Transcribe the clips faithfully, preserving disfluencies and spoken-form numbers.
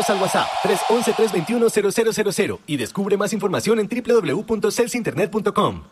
Escríbenos al WhatsApp tres once, tres veintiuno, cero cero cero cero y descubre más información en doble u doble u doble u punto celsa internet punto com.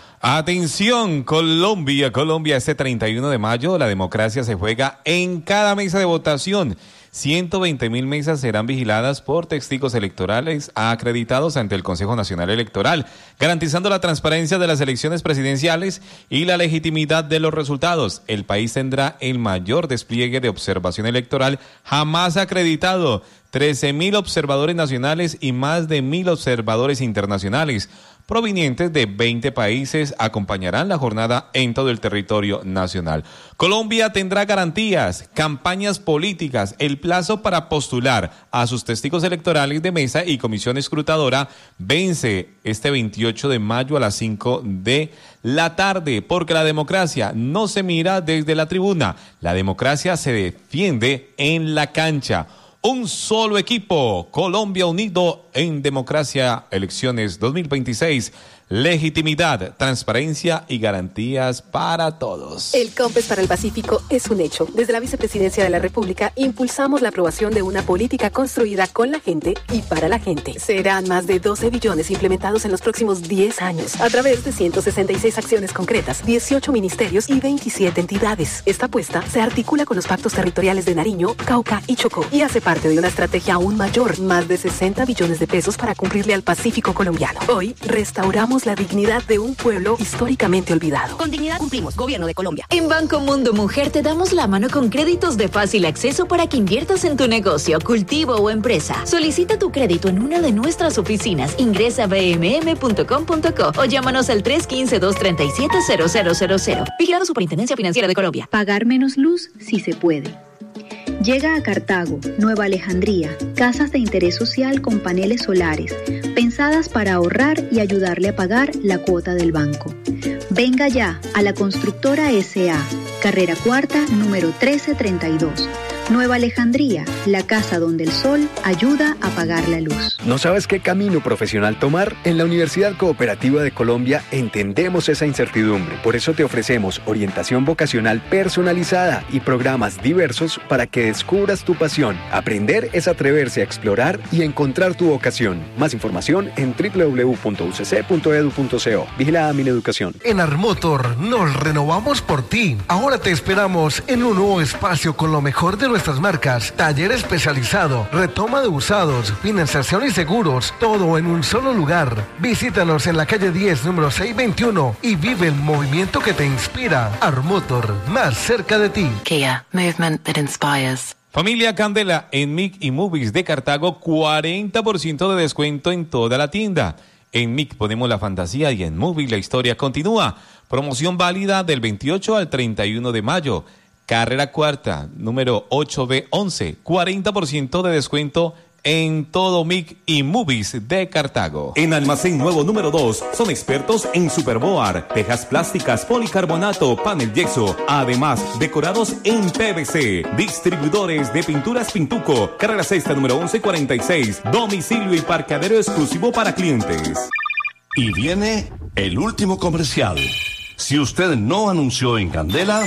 Atención, Colombia, Colombia, este treinta y uno de mayo la democracia se juega en cada mesa de votación. ciento veinte mil mesas serán vigiladas por testigos electorales acreditados ante el Consejo Nacional Electoral, garantizando la transparencia de las elecciones presidenciales y la legitimidad de los resultados. El país tendrá el mayor despliegue de observación electoral jamás acreditado, trece mil observadores nacionales y más de mil observadores internacionales provenientes de veinte países acompañarán la jornada en todo el territorio nacional. Colombia tendrá garantías, campañas políticas, el plazo para postular a sus testigos electorales de mesa y comisión escrutadora vence este veintiocho de mayo a las cinco de la tarde, porque la democracia no se mira desde la tribuna, la democracia se defiende en la cancha. Un solo equipo, Colombia unido en democracia, elecciones dos mil veintiséis, legitimidad, transparencia y garantías para todos. El COMPES para el Pacífico es un hecho. Desde la Vicepresidencia de la República impulsamos la aprobación de una política construida con la gente y para la gente. Serán más de doce billones implementados en los próximos diez años a través de ciento sesenta y seis acciones concretas, dieciocho ministerios y veintisiete entidades. Esta apuesta se articula con los pactos territoriales de Nariño, Cauca y Chocó y hace parte de una estrategia aún mayor, más de sesenta billones de pesos para cumplirle al Pacífico colombiano. Hoy restauramos la dignidad de un pueblo históricamente olvidado. Con dignidad cumplimos, Gobierno de Colombia. En Banco Mundo Mujer te damos la mano con créditos de fácil acceso para que inviertas en tu negocio, cultivo o empresa. Solicita tu crédito en una de nuestras oficinas. Ingresa a b m m punto com punto co o llámanos al tres uno cinco, dos tres siete, cero cero cero cero. Vigilado Superintendencia Financiera de Colombia. Pagar menos luz si se puede. Llega a Cartago, Nueva Alejandría, casas de interés social con paneles solares, pensadas para ahorrar y ayudarle a pagar la cuota del banco. Venga ya a la Constructora S A, carrera cuarta, número trece treinta y dos. Nueva Alejandría, la casa donde el sol ayuda a apagar la luz. ¿No sabes qué camino profesional tomar? En la Universidad Cooperativa de Colombia entendemos esa incertidumbre. Por eso te ofrecemos orientación vocacional personalizada y programas diversos para que descubras tu pasión. Aprender es atreverse a explorar y encontrar tu vocación. Más información en doble u doble u doble u punto u c c punto e d u punto co. Vigilada Mineducación. En Armotor nos renovamos por ti. Ahora te esperamos en un nuevo espacio con lo mejor de nuestras marcas, taller especializado, retoma de usados, financiación y seguros, todo en un solo lugar. Visítanos en la calle diez, número seiscientos veintiuno y vive el movimiento que te inspira. Armotor, más cerca de ti. Kia, movement that inspires. Familia Candela, en M I C y Movies de Cartago, cuarenta por ciento de descuento en toda la tienda. En M I C ponemos la fantasía y en Movies la historia continúa. Promoción válida del veintiocho al treinta y uno de mayo. Carrera cuarta, número ocho B once, cuarenta por ciento de descuento en todo M I C y Movies de Cartago. En Almacén Nuevo número dos, son expertos en Superboard, tejas plásticas, policarbonato, panel yeso, además decorados en P V C. Distribuidores de pinturas Pintuco, carrera sexta número once cuarenta y seis, domicilio y parqueadero exclusivo para clientes. Y viene el último comercial. Si usted no anunció en Candela,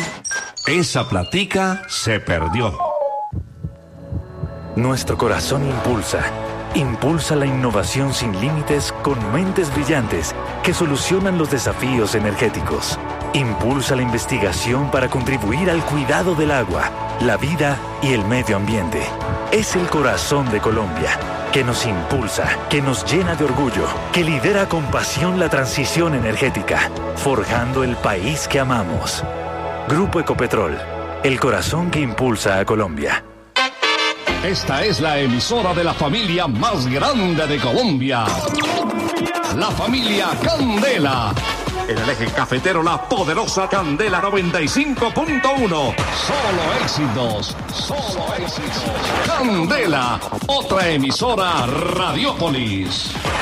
esa platica se perdió. Nuestro corazón impulsa, impulsa la innovación sin límites con mentes brillantes que solucionan los desafíos energéticos. Impulsa la investigación para contribuir al cuidado del agua, la vida y el medio ambiente. Es el corazón de Colombia, que nos impulsa, que nos llena de orgullo, que lidera con pasión la transición energética, forjando el país que amamos. Grupo Ecopetrol, el corazón que impulsa a Colombia. Esta es la emisora de la familia más grande de Colombia. La familia Candela. En el eje cafetero, la poderosa Candela noventa y cinco punto uno. Solo éxitos, solo éxitos. Candela, otra emisora Radiópolis.